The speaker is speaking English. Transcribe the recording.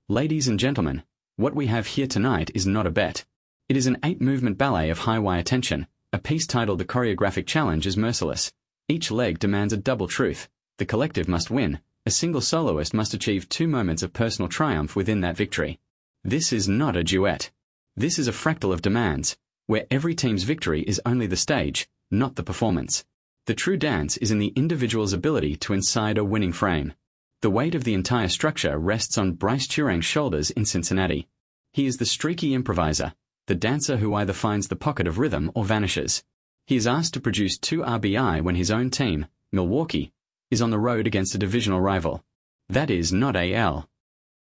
Ladies and gentlemen, what we have here tonight is not a bet. It is an 8-movement ballet of high wire tension. A piece titled The Choreographic Challenge is merciless. Each leg demands a double truth. The collective must win. A single soloist must achieve 2 moments of personal triumph within that victory. This is not a duet. This is a fractal of demands, where every team's victory is only the stage, not the performance. The true dance is in the individual's ability to incide a winning frame. The weight of the entire structure rests on Bryce Turang's shoulders in Cincinnati. He is the streaky improviser, the dancer who either finds the pocket of rhythm or vanishes. He is asked to produce 2 RBI when his own team, Milwaukee, is on the road against a divisional rival. That is not AL.